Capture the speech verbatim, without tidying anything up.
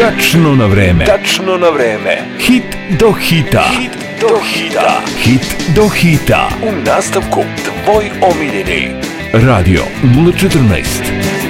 Tačno na vreme. Tačno na vreme. Hit do hita. Hit do hita. Hit do hita. U nastavku tvoj omiljeni. Radio nula četrnaest.